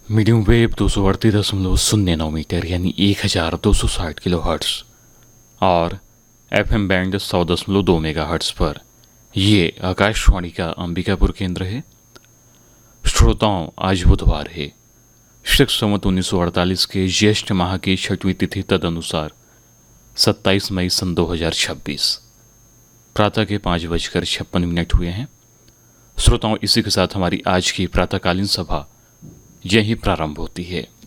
Medium wave 238.09 metre यानी 1260 kilo hertz और FM band 100.2 mega hertz पर ये आकाशवाणी का अंबिकापुर केंद्र है। श्रोताओं, आज बुधवार है। शक संवत 1948 के ज्येष्ठ माह की 6वीं तिथि तदनुसार 27 मई सन 2026 प्रातः के 5:56 हुए हैं। श्रोताओं, इसी के साथ हमारी आज की प्रातःकालीन सभा यहीं प्रारंभ होती है।